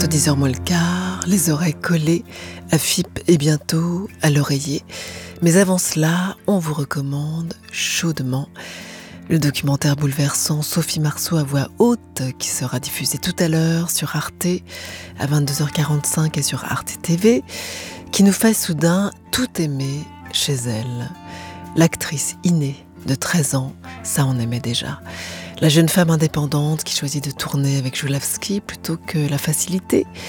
10h moins le quart, les oreilles collées à FIP et bientôt à l'oreiller. Mais avant cela, on vous recommande chaudement le documentaire bouleversant Sophie Marceau à voix haute qui sera diffusé tout à l'heure sur Arte à 22h45 et sur Arte TV, qui nous fait soudain tout aimer chez elle. L'actrice innée de 13 ans, ça on aimait déjà. La jeune femme indépendante qui choisit de tourner avec Joulawski plutôt que la facilité